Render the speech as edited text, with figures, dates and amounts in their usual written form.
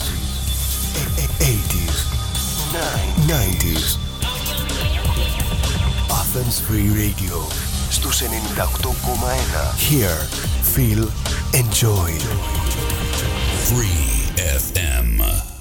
80s, 90s. Athens Free Radio στους 98,1. Hear, feel, enjoy. Free FM.